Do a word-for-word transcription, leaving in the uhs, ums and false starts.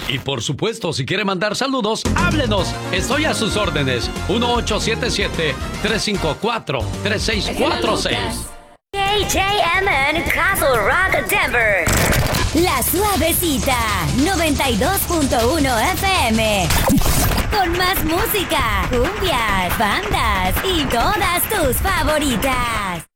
Y por supuesto, si quiere mandar saludos, háblenos. Estoy a sus órdenes. uno ocho siete siete, tres cinco cuatro, tres seis cuatro seis. K J M N Castle Rock, Denver. La Suavecita, noventa y dos punto uno F M. Con más música, cumbias, bandas y todas tus favoritas.